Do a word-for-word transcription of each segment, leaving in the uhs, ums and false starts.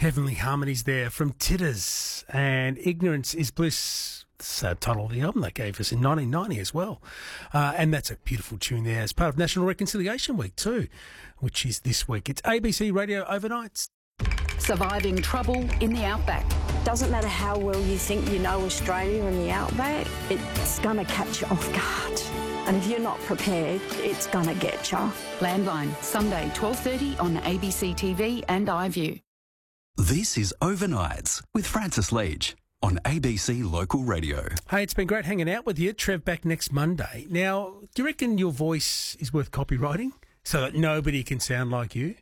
Heavenly Harmonies there from Titters, and Ignorance is Bliss. That's the title of the album they gave us in nineteen ninety as well. Uh, and that's a beautiful tune there as part of National Reconciliation Week too, which is this week. It's A B C Radio Overnights. Surviving trouble in the outback. Doesn't matter how well you think you know Australia and the outback, it's going to catch you off guard. And if you're not prepared, it's going to get you. Landline, Sunday, twelve thirty on A B C T V and iView. This is Overnights with Francis Leach on A B C Local Radio. Hey, it's been great hanging out with you. Trev back next Monday. Now, do you reckon your voice is worth copywriting so that nobody can sound like you?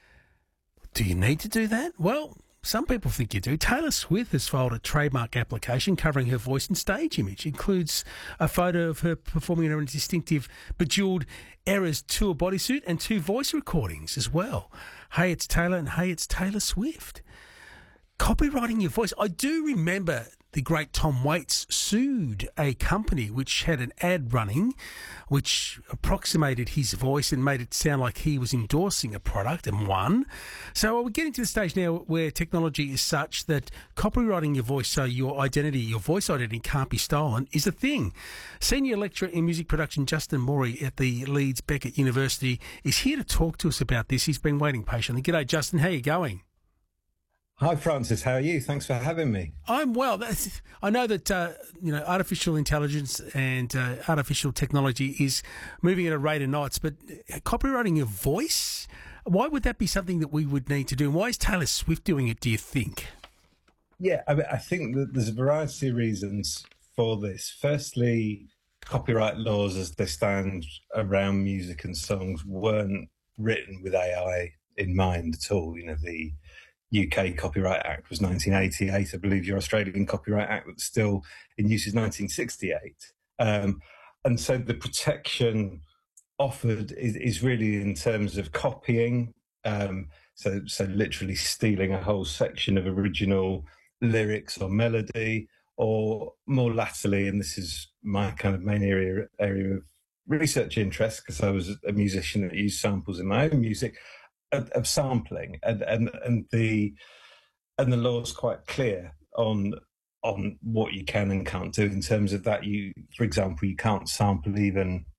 Do you need to do that? Well, some people think you do. Taylor Swift has filed a trademark application covering her voice and stage image. It includes a photo of her performing in a distinctive Bejeweled Eras tour bodysuit and two voice recordings as well. Hey, it's Taylor, and hey, it's Taylor Swift. Copywriting your voice. I do remember the great Tom Waits sued a company which had an ad running which approximated his voice and made it sound like he was endorsing a product, and won. So we're getting to the stage now where technology is such that copywriting your voice so your identity, your voice identity can't be stolen is a thing. Senior lecturer in music production Justin Morey at the Leeds Beckett University is here to talk to us about this. He's been waiting patiently. G'day, Justin. How are you going? Hi, Francis. How are you? Thanks for having me. I'm well. That's, I know that uh, you know artificial intelligence and uh, artificial technology is moving at a rate of knots, but copywriting your voice, why would that be something that we would need to do? And why is Taylor Swift doing it, do you think? Yeah, I mean, I think that there's a variety of reasons for this. Firstly, copyright laws as they stand around music and songs weren't written with A I in mind at all. You know, the U K Copyright Act was nineteen eighty-eight. I believe your Australian Copyright Act that's still in use is nineteen sixty-eight. Um, and so the protection offered is, is really in terms of copying. Um, so, so literally stealing a whole section of original lyrics or melody, or more latterly, and this is my kind of main area, area of research interest, because I was a musician that used samples in my own music, Of, of sampling, and, and and the and the law is quite clear on on what you can and can't do in terms of that. You, for example, you can't sample even